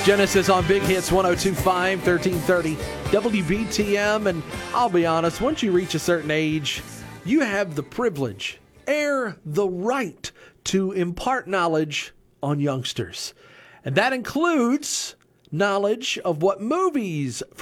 Genesis on Big Hits 102.5, 1330 WBTM. And I'll be honest, once you reach a certain age, you have the privilege, the right to impart knowledge on youngsters. And that includes knowledge of what movies from